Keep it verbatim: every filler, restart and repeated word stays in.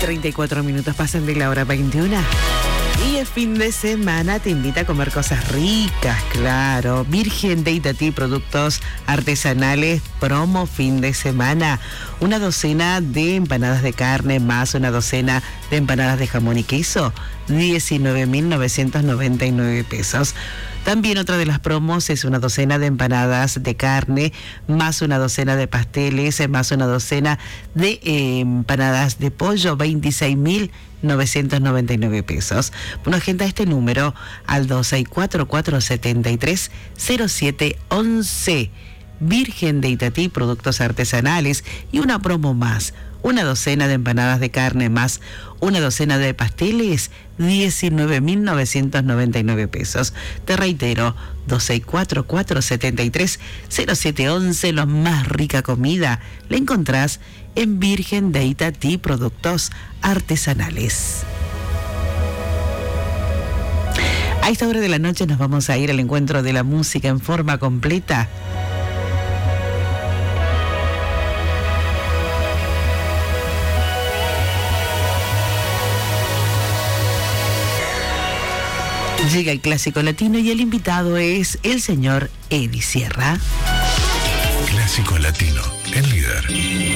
treinta y cuatro minutos pasan de la hora veintiuna. Y el fin de semana te invita a comer cosas ricas, claro. Virgen de Itatí, productos artesanales, promo fin de semana. Una docena de empanadas de carne más una docena de empanadas de jamón y queso, diecinueve mil novecientos noventa y nueve pesos. También otra de las promos es una docena de empanadas de carne, más una docena de pasteles, más una docena de eh, empanadas de pollo, veintiséis mil novecientos noventa y nueve pesos. Bueno, agenda este número al dos seis cuatro, cuatro siete tres, cero siete once. Virgen de Itatí, productos artesanales y una promo más. Una docena de empanadas de carne más una docena de pasteles, diecinueve mil novecientos noventa y nueve pesos. Te reitero, dos seis cuatro, cuatro siete tres, cero siete once. La más rica comida la encontrás en Virgen de Itatí, productos artesanales. A esta hora de la noche nos vamos a ir al encuentro de la música en forma completa. Llega el clásico latino y el invitado es el señor Eddie Sierra. Clásico latino, el líder.